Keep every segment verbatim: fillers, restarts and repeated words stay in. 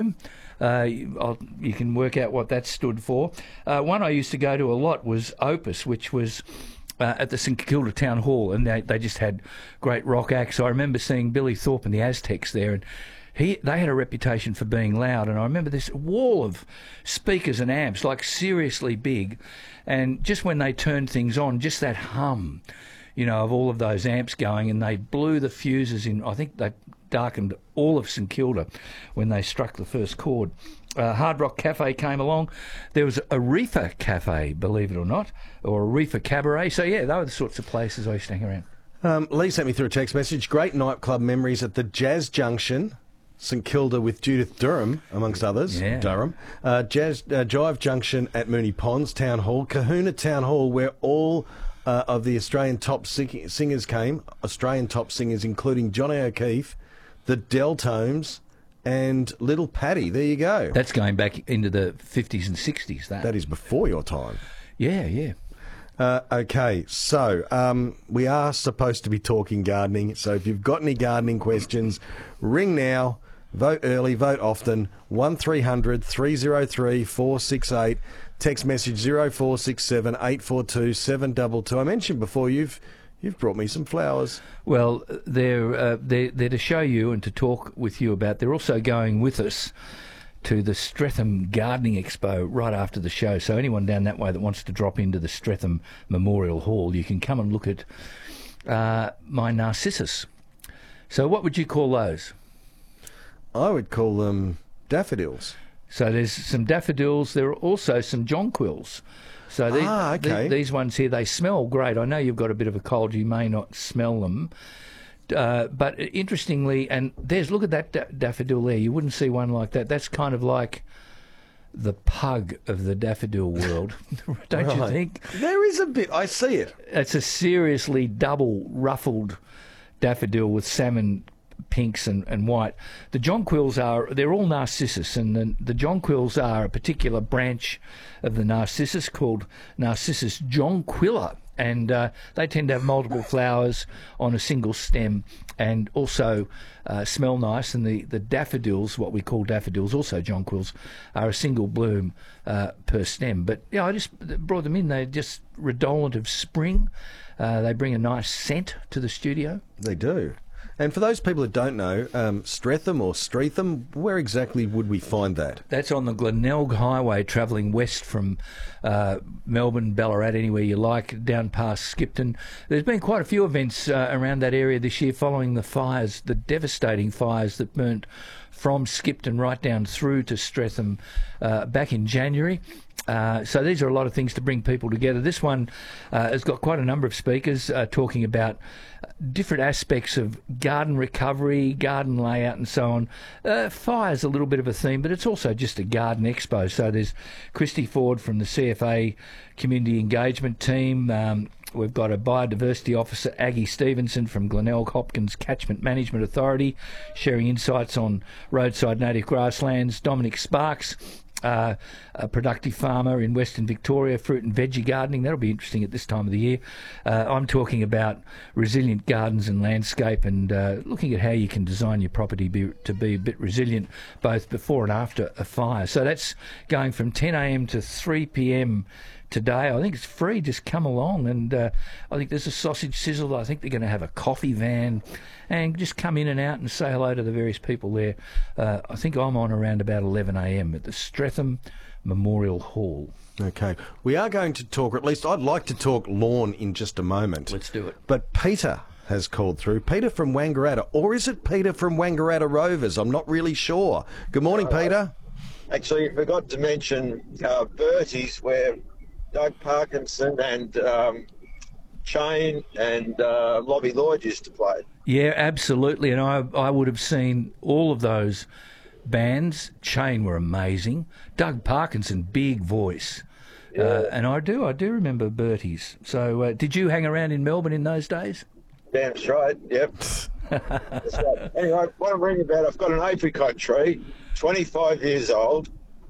Bloom. Uh, you, I'll, you can work out what that stood for. Uh, one I used to go to a lot was Opus, which was uh, at the St Kilda Town Hall, and they, they just had great rock acts. I remember seeing Billy Thorpe and the Aztecs there, and he they had a reputation for being loud. And I remember this wall of speakers and amps, like seriously big, and just when they turned things on, just that hum, you know, of all of those amps going, and they blew the fuses in. I think they darkened all of St Kilda when they struck the first chord. Uh, Hard Rock Cafe came along. There was a Reefer Cafe, believe it or not, or a Reefer Cabaret. So, yeah, they were the sorts of places I used to hang around. Um, Lee sent me through a text message. Great nightclub memories at the Jazz Junction, St Kilda with Judith Durham, amongst others. Yeah. Durham. Uh, Jazz uh, Jive Junction at Moonee Ponds Town Hall. Kahuna Town Hall, where all uh, of the Australian top sing- singers came. Australian top singers, including Johnny O'Keefe, the Deltones, and Little Paddy. There you go. That's going back into the fifties and sixties, that. That is before your time. Yeah, yeah. Uh, okay, so um, we are supposed to be talking gardening, so if you've got any gardening questions, ring now, vote early, vote often, one three hundred three oh three four six eight, text message zero four six seven eight four two seven two two. I mentioned before, you've you've brought me some flowers. Well, they're, uh, they're, they're to show you and to talk with you about. They're also going with us to the Streatham Gardening Expo right after the show. So anyone down that way that wants to drop into the Streatham Memorial Hall, you can come and look at uh, my narcissus. So what would you call those? I would call them daffodils. So there's some daffodils. There are also some jonquils. So these, ah, okay. the, these ones here, they smell great. I know you've got a bit of a cold. You may not smell them. Uh, but interestingly, and there's, look at that da- daffodil there. You wouldn't see one like that. That's kind of like the pug of the daffodil world, don't Right. you think? There is a bit. I see it. It's a seriously double ruffled daffodil with salmon pinks and, and white. The jonquils are, they're all narcissus, and the, the jonquils are a particular branch of the narcissus called Narcissus jonquilla, and uh, they tend to have multiple flowers on a single stem and also uh, smell nice. And the, the daffodils, what we call daffodils, also jonquils, are a single bloom uh, per stem. But yeah, I just brought them in. They're just redolent of spring. Uh, they bring a nice scent to the studio. They do. And for those people that don't know, um, Streatham or Streatham, where exactly would we find that? That's on the Glenelg Highway, travelling west from uh, Melbourne, Ballarat, anywhere you like, down past Skipton. There's been quite a few events uh, around that area this year following the fires, the devastating fires that burnt from Skipton right down through to Streatham uh, back in January. Uh, so these are a lot of things to bring people together. This one uh, has got quite a number of speakers uh, talking about different aspects of garden recovery, garden layout and so on. Uh, fire's a little bit of a theme, but it's also just a garden expo. So there's Christy Ford from the C F A Community Engagement Team. Um, We've got a biodiversity officer, Aggie Stevenson from Glenelg Hopkins Catchment Management Authority, sharing insights on roadside native grasslands. Dominic Sparks, uh, a productive farmer in Western Victoria, fruit and veggie gardening. That'll be interesting at this time of the year. Uh, I'm talking about resilient gardens and landscape, and uh, looking at how you can design your property be, to be a bit resilient both before and after a fire. So that's going from ten a m to three p m today. I think it's free. Just come along, and uh, I think there's a sausage sizzle. I think they're going to have a coffee van, and just come in and out and say hello to the various people there. Uh, I think I'm on around about eleven a m at the Streatham Memorial Hall. Okay. We are going to talk, or at least I'd like to talk lawn in just a moment. Let's do it. But Peter has called through. Peter from Wangaratta. Or is it Peter from Wangaratta Rovers? I'm not really sure. Good morning, uh, Peter. Actually, I forgot to mention uh, Bertie's, where Doug Parkinson and um, Chain and uh, Lobby Lloyd used to play. Yeah, absolutely. And I I would have seen all of those bands. Chain were amazing. Doug Parkinson, big voice. Yeah. Uh, and I do, I do remember Bertie's. So uh, did you hang around in Melbourne in those days? Damn right, yep. That's right. Anyway, what I'm reading about, I've got an apricot tree, twenty-five years old,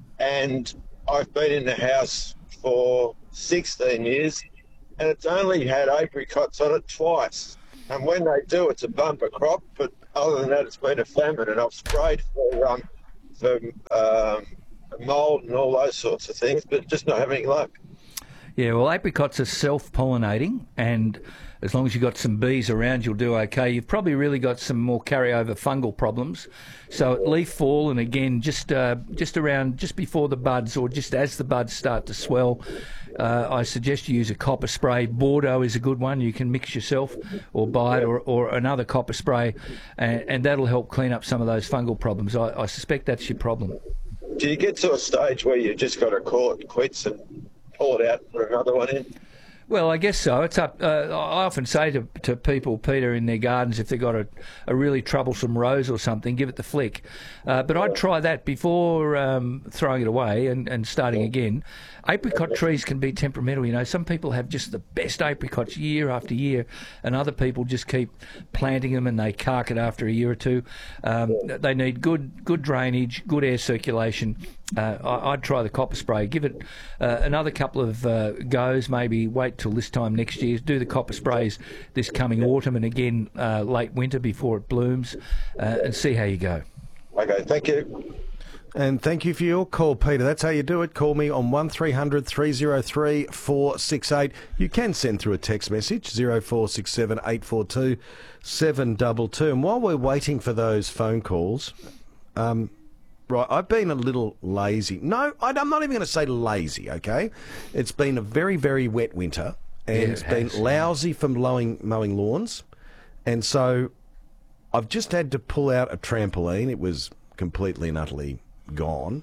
and I've been in the house for sixteen years, and it's only had apricots on it twice. And when they do, it's a bumper crop, but other than that, it's been a famine, and I've sprayed for um, for um, mould and all those sorts of things, but just not having any luck. Yeah, well, apricots are self-pollinating, and as long as you've got some bees around, you'll do okay. You've probably really got some more carryover fungal problems. So at leaf fall, and again, just uh, just around, just before the buds, or just as the buds start to swell, uh, I suggest you use a copper spray. Bordeaux is a good one. You can mix yourself or buy it, or, or another copper spray, and, and that'll help clean up some of those fungal problems. I, I suspect that's your problem. Do you get to a stage where you just got to call it quits and pull it out and put another one in? Well, I guess so. It's up. Uh, I often say to to people, Peter, in their gardens, if they've got a, a really troublesome rose or something, give it the flick. Uh, but I'd try that before um, throwing it away and, and starting again. Apricot trees can be temperamental. You know, some people have just the best apricots year after year, and other people just keep planting them and they cark it after a year or two. Um, they need good good drainage, good air circulation. Uh, I, I'd try the copper spray. Give it uh, another couple of uh, goes. Maybe wait till this time next year. Do the copper sprays this coming autumn and again uh, late winter before it blooms, uh, and see how you go. Okay, thank you. And thank you for your call, Peter. That's how you do it. Call me on one three hundred three oh three four six eight. You can send through a text message, zero four six seven eight four two seven two two. And while we're waiting for those phone calls, um, right, I've been a little lazy. No, I'm not even going to say lazy, okay? It's been a very, very wet winter, and Yeah, it's it been has. lousy for mowing, mowing lawns. And so I've just had to pull out a trampoline. It was completely and utterly gone,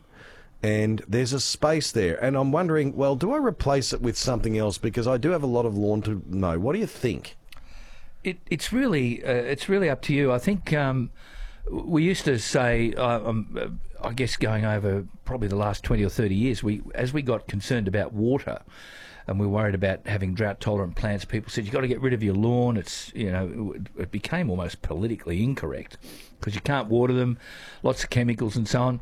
and there's a space there, and I'm wondering, well, do I replace it with something else, because I do have a lot of lawn to mow? What do you think? It, it's really uh, it's really up to you. I think um, we used to say, uh, um, uh, I guess going over probably the last twenty or thirty years, we as we got concerned about water, and we worried about having drought-tolerant plants, people said, you've got to get rid of your lawn. It's, you know, it, it became almost politically incorrect because you can't water them, lots of chemicals and so on.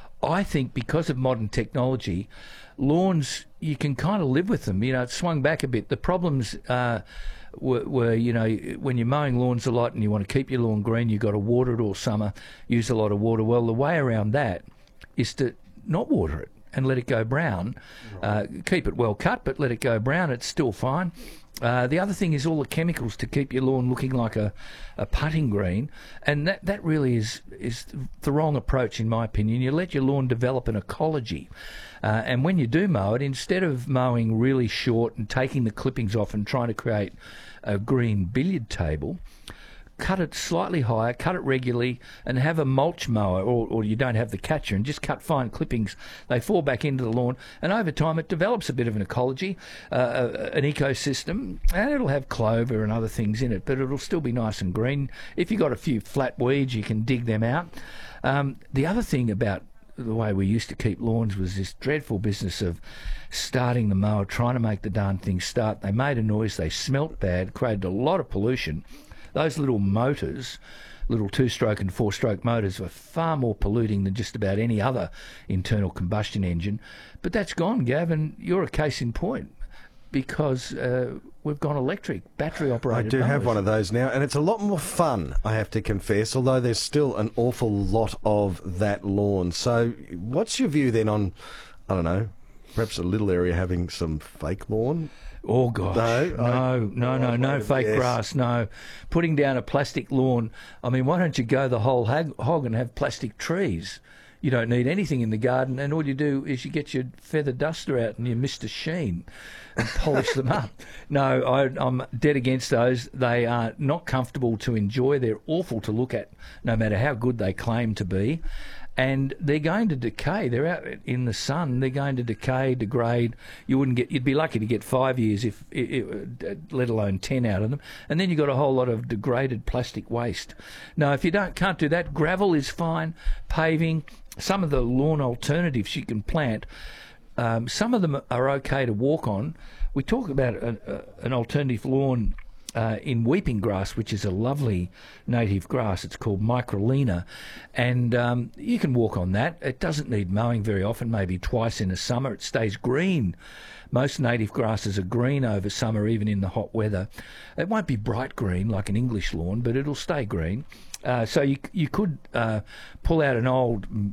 I think because of modern technology, lawns, you can kind of live with them. You know, it's swung back a bit. The problems uh, were, were, you know, when you're mowing lawns a lot and you want to keep your lawn green, you've got to water it all summer, use a lot of water. Well, the way around that is to not water it and let it go brown. Uh, keep it well cut, but let it go brown. It's still fine. Uh, the other thing is all the chemicals to keep your lawn looking like a, a putting green, and that, that really is is the wrong approach, in my opinion. You let your lawn develop an ecology, uh, and when you do mow it, instead of mowing really short and taking the clippings off and trying to create a green billiard table, cut it slightly higher, cut it regularly, and have a mulch mower, or, or you don't have the catcher, and just cut fine clippings. They fall back into the lawn, and over time it develops a bit of an ecology, uh, an ecosystem, and it'll have clover and other things in it, but it'll still be nice and green. If you've got a few flat weeds, you can dig them out. Um, the other thing about the way we used to keep lawns was this dreadful business of starting the mower, trying to make the darn thing start. They made a noise, they smelt bad, created a lot of pollution. Those little motors, little two-stroke and four-stroke motors, were far more polluting than just about any other internal combustion engine. But that's gone, Gav, and you're a case in point, because uh, we've gone electric, battery-operated I do have mowers. one of those now, and it's a lot more fun, I have to confess, although there's still an awful lot of that lawn. So what's your view then on, I don't know, perhaps a little area having some fake lawn? Oh, gosh. No, No, I- no, no, no, I- fake yes. grass, no. Putting down a plastic lawn. I mean, why don't you go the whole hog, hog and have plastic trees? You don't need anything in the garden, and all you do is you get your feather duster out and your Mister Sheen and polish them up. No, I, I'm dead against those. They are not comfortable to enjoy. They're awful to look at, no matter how good they claim to be. And they're going to decay. They're out in the sun. They're going to decay, degrade. You wouldn't get. You'd be lucky to get five years, if, if let alone ten out of them. And then you've got a whole lot of degraded plastic waste. No, if you don't can't do that, gravel is fine. Paving. Some of the lawn alternatives you can plant. Um, some of them are okay to walk on. We talk about a, a, an alternative lawn. Uh, in weeping grass, which is a lovely native grass. It's called Microlina, and um, you can walk on that. It doesn't need mowing very often, maybe twice in a summer. It stays green. Most native grasses are green over summer, even in the hot weather. It won't be bright green like an English lawn, but it'll stay green. Uh, so you you could uh, pull out an old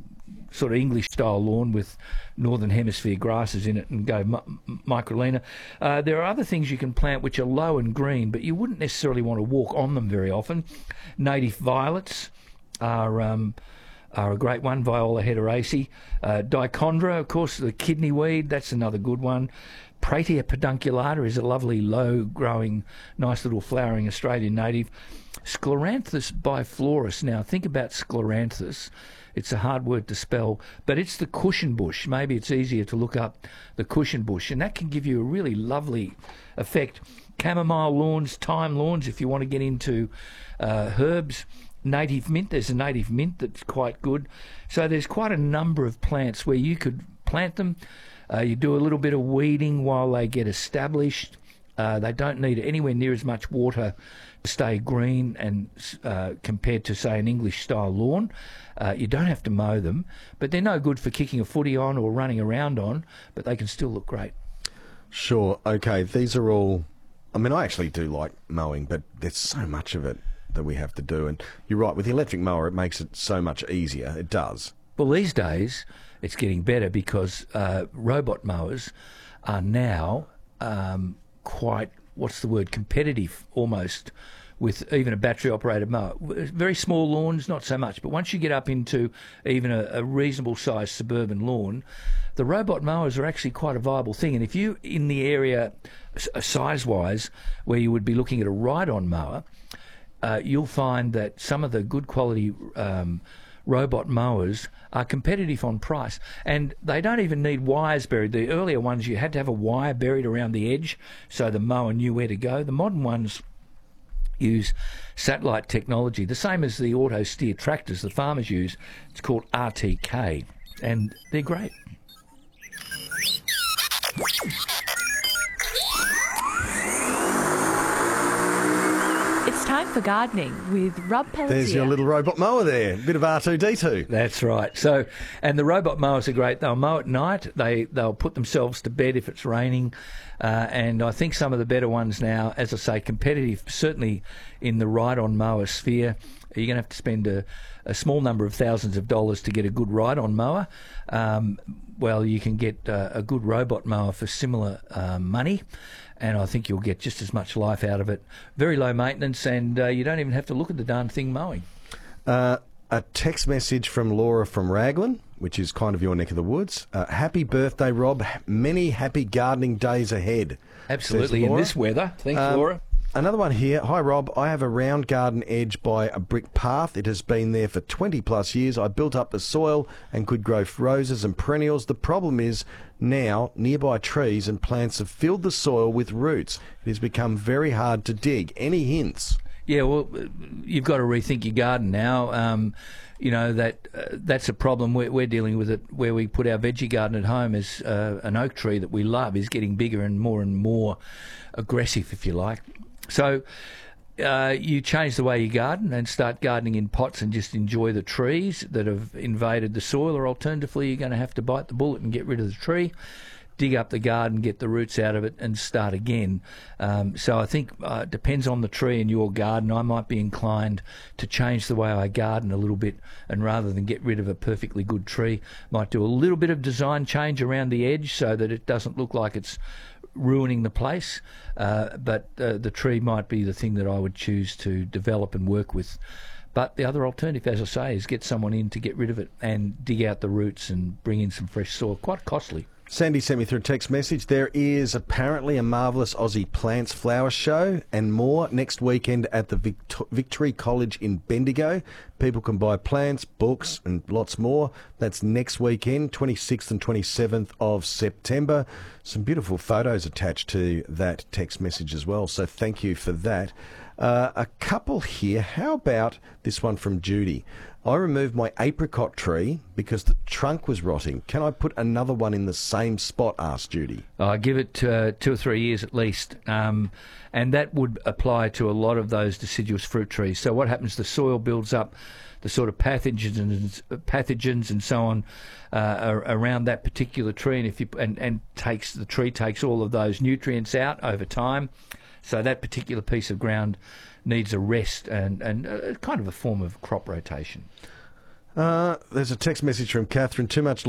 sort of English-style lawn with Northern Hemisphere grasses in it and go mi- microlina. Uh, there are other things you can plant which are low and green, but you wouldn't necessarily want to walk on them very often. Native violets are... Um, are a great one, Viola hederaceae. Uh, Dichondra, of course, the kidney weed, that's another good one. Pratia pedunculata is a lovely, low-growing, nice little flowering Australian native. Scleranthus biflorus. Now, think about scleranthus. It's a hard word to spell, but it's the cushion bush. Maybe it's easier to look up the cushion bush, and that can give you a really lovely effect. Chamomile lawns, thyme lawns, if you want to get into uh, herbs. Native mint, there's a native mint that's quite good. So there's quite a number of plants where you could plant them. Uh, you do a little bit of weeding while they get established. Uh, they don't need anywhere near as much water to stay green and uh, compared to, say, an English-style lawn. Uh, you don't have to mow them, but they're no good for kicking a footy on or running around on, but they can still look great. Sure, okay, these are all... I mean, I actually do like mowing, but there's so much of it that we have to do. And you're right, with the electric mower, it makes it so much easier. It does. Well, these days, it's getting better because uh, robot mowers are now um, quite, what's the word, competitive almost with even a battery-operated mower. Very small lawns, not so much, but once you get up into even a, a reasonable-sized suburban lawn, the robot mowers are actually quite a viable thing. And if you, in the area, size-wise, where you would be looking at a ride-on mower, Uh, you'll find that some of the good quality um, robot mowers are competitive on price, and they don't even need wires buried. The earlier ones, you had to have a wire buried around the edge so the mower knew where to go. The modern ones use satellite technology, the same as the auto steer tractors the farmers use. It's called R T K, and they're great. It's time for gardening with Rob Pelletier. There's your little robot mower there. Bit of R two D two. That's right. So, and the robot mowers are great. They'll mow at night. They, they'll put themselves to bed if it's raining. Uh, and I think some of the better ones now, as I say, competitive, certainly in the ride-on mower sphere. You're going to have to spend a, a small number of thousands of dollars to get a good ride-on mower. Um, well, you can get uh, a good robot mower for similar uh, money, and I think you'll get just as much life out of it. Very low maintenance, and uh, you don't even have to look at the darn thing mowing. Uh, a text message from Laura from Raglan, which is kind of your neck of the woods. Uh, happy birthday, Rob. Many happy gardening days ahead. Absolutely, in this weather. Thanks, Um, Laura. Another one here. Hi, Rob. I have a round garden edge by a brick path. It has been there for twenty plus years. I built up the soil and could grow roses and perennials. The problem is now nearby trees and plants have filled the soil with roots. It has become very hard to dig. Any hints? Yeah, well, you've got to rethink your garden now. Um, you know, that uh, that's a problem. We're, we're dealing with it where we put our veggie garden at home is uh, an oak tree that we love is getting bigger and more and more aggressive, if you like. So uh, you change the way you garden and start gardening in pots and just enjoy the trees that have invaded the soil, or alternatively you're going to have to bite the bullet and get rid of the tree, dig up the garden, get the roots out of it and start again. Um, so I think uh, it depends on the tree in your garden. I might be inclined to change the way I garden a little bit, and rather than get rid of a perfectly good tree, might do a little bit of design change around the edge so that it doesn't look like it's ruining the place, uh, but uh, the tree might be the thing that I would choose to develop and work with. But the other alternative, as I say, is get someone in to get rid of it and dig out the roots and bring in some fresh soil. Quite costly. Sandy sent me through a text message. There is apparently a marvellous Aussie Plants Flower Show and more next weekend at the Vict- Victory College in Bendigo. People can buy plants, books and lots more. That's next weekend, twenty-sixth and twenty-seventh of September. Some beautiful photos attached to that text message as well, so thank you for that. Uh, a couple here. How about this one from Judy? I removed my apricot tree because the trunk was rotting. Can I put another one in the same spot? Asked Judy. I give it uh, two or three years at least, um, and that would apply to a lot of those deciduous fruit trees. So what happens? The soil builds up the sort of pathogens and pathogens and so on uh, around that particular tree, and if you and, and takes the tree takes all of those nutrients out over time. So that particular piece of ground needs a rest and, and uh, kind of a form of crop rotation. Uh, there's a text message from Catherine. Too much